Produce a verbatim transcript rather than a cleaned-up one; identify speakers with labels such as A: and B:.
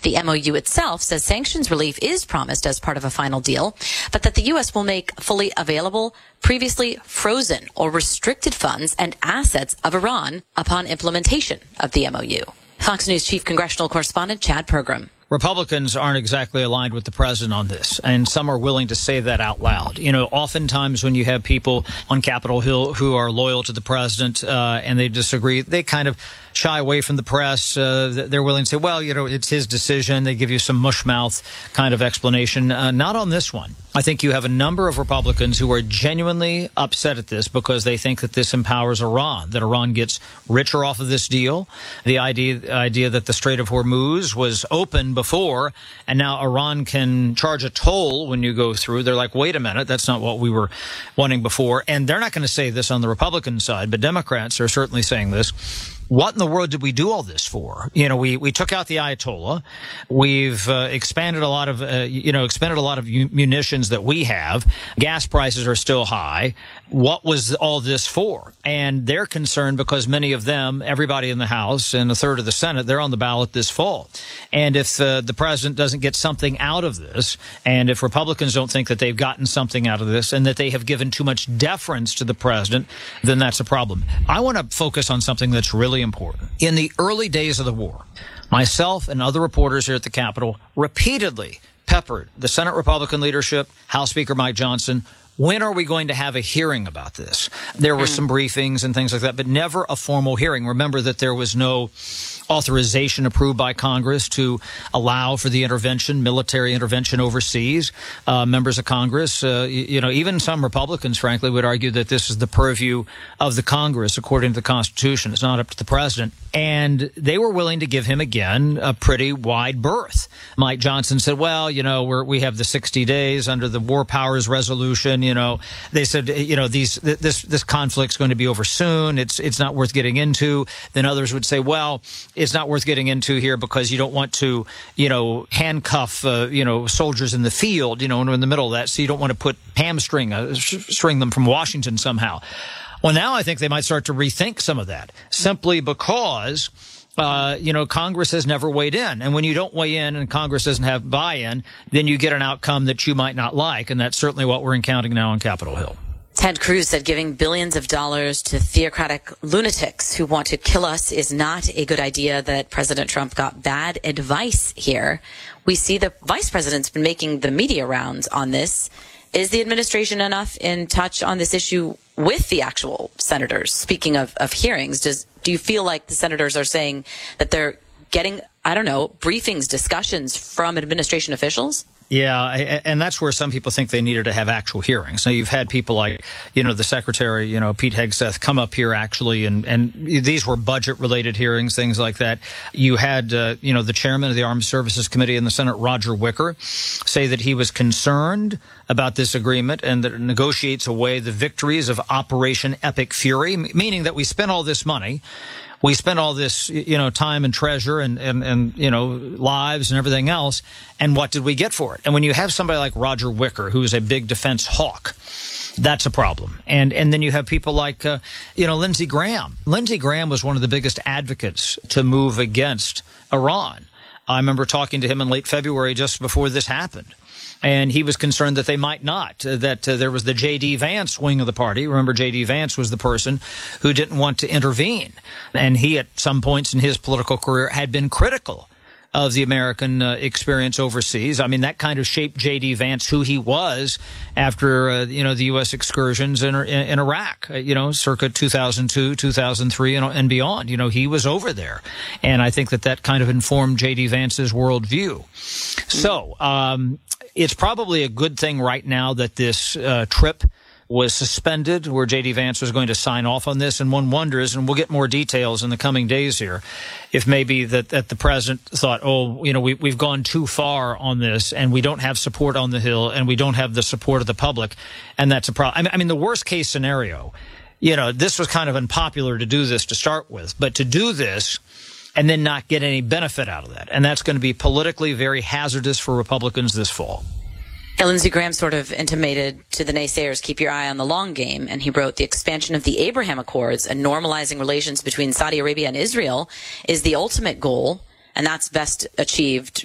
A: The M O U itself says sanctions relief is promised as part of a final deal, but that the U S will make fully available previously frozen or restricted funds and assets of Iran upon implementation of the M O U. Fox News Chief Congressional Correspondent Chad Pergram.
B: Republicans aren't exactly aligned with the president on this, and some are willing to say that out loud. You know, oftentimes when you have people on Capitol Hill who are loyal to the president uh, and they disagree, they kind of shy away from the press. Uh, they're willing to say, well, you know, it's his decision. They give you some mushmouth kind of explanation. Uh, not on this one. I think you have a number of Republicans who are genuinely upset at this because they think that this empowers Iran, that Iran gets richer off of this deal. The idea, the idea that the Strait of Hormuz was open before, and now Iran can charge a toll when you go through. They're like, wait a minute, that's not what we were wanting before. And they're not going to say this on the Republican side, but Democrats are certainly saying this. What in the world did we do all this for? You know, we, we took out the Ayatollah. We've uh, expanded a lot of, uh, you know, expended a lot of munitions that we have. Gas prices are still high. What was all this for? And they're concerned because many of them, everybody in the House and a third of the Senate, they're on the ballot this fall. And if uh, the president doesn't get something out of this, and if Republicans don't think that they've gotten something out of this and that they have given too much deference to the president, then that's a problem. I want to focus on something that's really important. In the early days of the war, myself and other reporters here at the Capitol repeatedly peppered the Senate Republican leadership, House Speaker Mike Johnson. When are we going to have a hearing about this? There were some briefings and things like that, but never a formal hearing. Remember that there was no authorization approved by Congress to allow for the intervention, military intervention overseas. Uh, members of Congress, uh, you, you know, even some Republicans, frankly, would argue that this is the purview of the Congress, according to the Constitution. It's not up to the president. And they were willing to give him, again, a pretty wide berth. Mike Johnson said, well, you know, we're, we have the sixty days under the War Powers Resolution. You know, they said, you know, these this this conflict's going to be over soon. It's it's not worth getting into. Then others would say, well, it's not worth getting into here because you don't want to, you know, handcuff, uh, you know, soldiers in the field, you know, in the middle of that. So you don't want to put hamstring, uh, string them from Washington somehow. Well, now I think they might start to rethink some of that simply because Uh, you know, Congress has never weighed in. And when you don't weigh in and Congress doesn't have buy-in, then you get an outcome that you might not like. And that's certainly what we're encountering now on Capitol Hill.
A: Ted Cruz said giving billions of dollars to theocratic lunatics who want to kill us is not a good idea, that President Trump got bad advice here. We see the vice president's been making the media rounds on this. Is the administration enough in touch on this issue with the actual senators? Speaking of, of hearings, does do you feel like the senators are saying that they're getting, I don't know, briefings, discussions from administration officials?
B: Yeah, and that's where some people think they needed to have actual hearings. Now, you've had people like, you know, the Secretary, you know, Pete Hegseth, come up here actually, and, and these were budget-related hearings, things like that. You had, uh, you know, the chairman of the Armed Services Committee in the Senate, Roger Wicker, say that he was concerned about this agreement and that it negotiates away the victories of Operation Epic Fury, meaning that we spent all this money. We spent all this, you know, time and treasure and, and, and, you know, lives and everything else. And what did we get for it? And when you have somebody like Roger Wicker, who's a big defense hawk, that's a problem. And and then you have people like, uh, you know, Lindsey Graham. Lindsey Graham was one of the biggest advocates to move against Iran. I remember talking to him in late February just before this happened. And he was concerned that they might not, uh, that uh, there was the J D. Vance wing of the party. Remember, J D. Vance was the person who didn't want to intervene. And he, at some points in his political career, had been critical of the American uh, experience overseas. I mean, that kind of shaped J D. Vance, who he was after, uh, you know, the U S excursions in, in, in Iraq, uh, you know, circa two thousand two, two thousand three, and, and beyond. You know, he was over there. And I think that that kind of informed J D. Vance's worldview. So, um, it's probably a good thing right now that this uh, trip was suspended, where J D. Vance was going to sign off on this. And one wonders, and we'll get more details in the coming days here, if maybe that, that the president thought, oh, you know, we, we've gone too far on this and we don't have support on the Hill and we don't have the support of the public. And that's a problem. I mean, I mean, the worst case scenario, you know, this was kind of unpopular to do this to start with, but to do this and then not get any benefit out of that. And that's going to be politically very hazardous for Republicans this fall.
A: Lindsey Graham sort of intimated to the naysayers, keep your eye on the long game. And he wrote, the expansion of the Abraham Accords and normalizing relations between Saudi Arabia and Israel is the ultimate goal. And that's best achieved